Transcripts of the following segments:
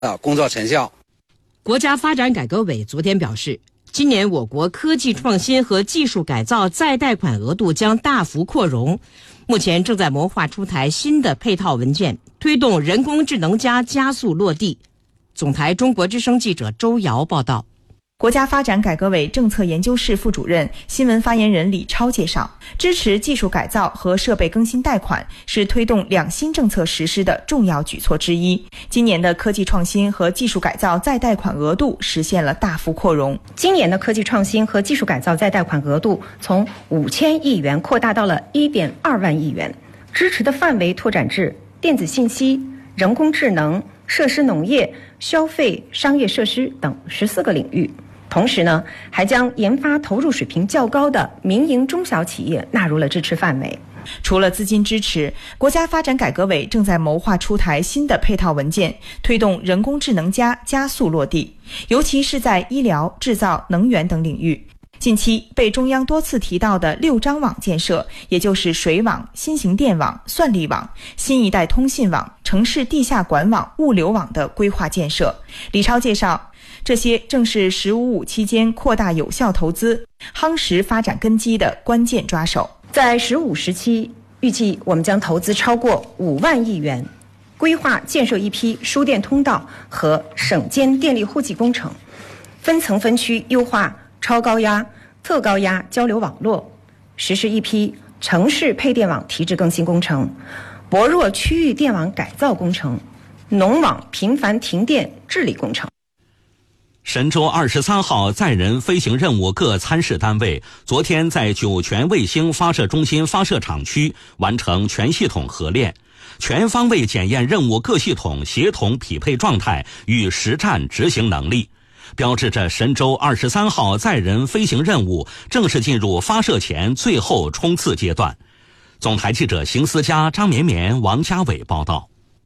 工作成效。 国家发展改革委昨天表示，今年我国科技创新和技术改造再贷款额度将大幅扩容，目前正在谋划出台新的配套文件，推动人工智能加速落地。总台中国之声记者周瑶报道。 国家发展改革委政策研究室副主任、新闻发言人李超介绍，支持技术改造和设备更新贷款是推动两新政策实施的重要举措之一。今年的科技创新和技术改造再贷款额度实现了大幅扩容。 今年的科技创新和技术改造再贷款额度从5000亿元扩大到了1.2万亿元，支持的范围拓展至电子信息、人工智能、设施农业、消费、商业设施等14个领域。同时呢，还将研发投入水平较高的民营中小企业纳入了支持范围。 除了资金支持，国家发展改革委正在谋划出台新的配套文件，推动人工智能加速落地，尤其是在医疗、制造、能源等领域。近期被中央多次提到的6张网建设，也就是水网、新型电网、算力网、新一代通信网、城市地下管网、物流网的规划建设。李超介绍，这些正是“十五五”期间扩大有效投资、夯实发展根基的关键抓手。 在15时期，预计我们将投资超过5万亿元，规划建设一批输电通道和省间电力户籍工程，分层分区优化超高压、特高压交流网络，实施一批城市配电网提质更新工程、薄弱区域电网改造工程、农网频繁停电治理工程。 神舟23号载人飞行任务各参试单位昨天在酒泉卫星发射中心发射场区完成全系统合练，全方位检验任务各系统协同匹配状态与实战执行能力，标志着神舟23号载人飞行任务正式进入发射前最后冲刺阶段。总台记者邢思佳、张绵绵、王家伟报道。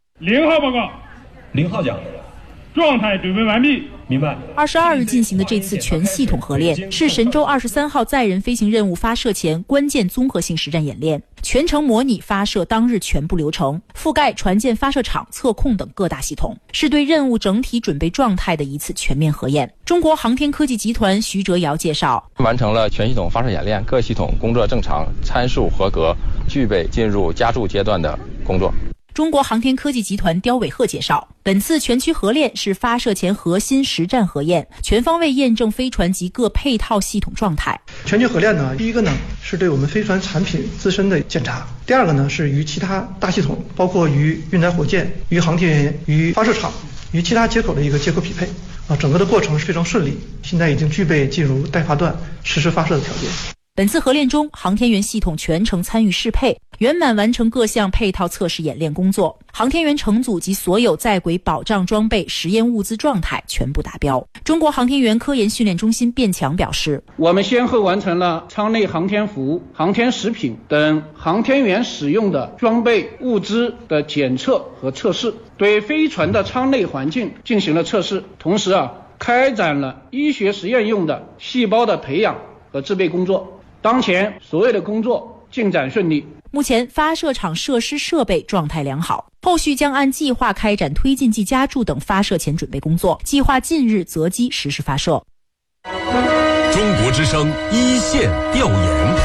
0号报告。 0号讲。 状态准备完毕。 明白。 22日进行的这次全系统合练是神舟23号载人飞行任务发射前关键综合性实战演练，全程模拟发射当日全部流程，覆盖船舰发射场、测控等各大系统，是对任务整体准备状态的一次全面核验。中国航天科技集团徐哲尧介绍， 完成了全系统发射演练，各系统工作正常，参数合格，具备进入加注阶段的工作。 中国航天科技集团刁伟鹤介绍，本次全区合练是发射前核心实战核验，全方位验证飞船及各配套系统状态。 全区合练呢，第一个呢是对我们飞船产品自身的检查，第二个呢是与其他大系统，包括与运载火箭、与航天员、与发射场、与其他接口的一个接口匹配整个的过程是非常顺利，现在已经具备进入待发段实施发射的条件。 本次合练中，航天员系统全程参与适配，圆满完成各项配套测试演练工作。航天员乘组及所有在轨保障装备、实验物资状态全部达标。中国航天员科研训练中心卞强表示， 我们先后完成了舱内航天服、航天食品等航天员使用的装备物资的检测和测试，对飞船的舱内环境进行了测试，同时开展了医学实验用的细胞的培养和制备工作。当前所有的工作进展顺利， 目前发射场设施设备状态良好，后续将按计划开展推进剂加注等发射前准备工作，计划近日择机实施发射。 中国之声一线调研。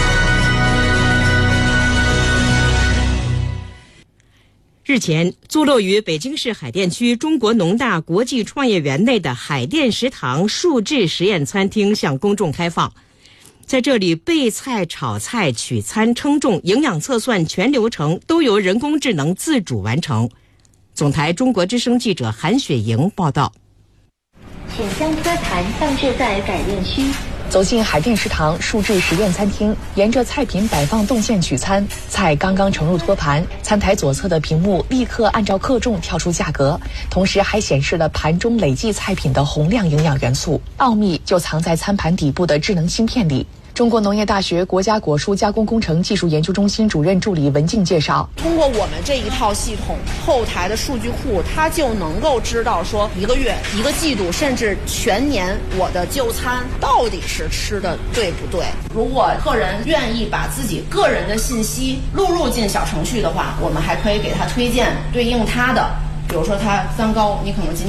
日前，坐落于北京市海淀区中国农大国际创业园内的海淀食堂数智实验餐厅向公众开放。在这里，备菜、炒菜、取餐、称重、营养测算全流程都由人工智能自主完成。总台中国之声记者韩雪莹报道。 请将餐盘放置在改练区。 走进海淀食堂数智实验餐厅，沿着菜品摆放动线取餐，菜刚刚盛入托盘，餐台左侧的屏幕立刻按照克重跳出价格，同时还显示了盘中累计菜品的洪亮营养元素。奥秘就藏在餐盘底部的智能芯片里。中国农业大学国家果蔬加工工程技术研究中心主任助理文静介绍， 通过我们这一套系统后台的数据库，它就能够知道说1个月、1个季度甚至全年我的就餐到底是吃的对不对。如果客人愿意把自己个人的信息录入进小程序的话，我们还可以给他推荐对应他的比如说它三高，你可能今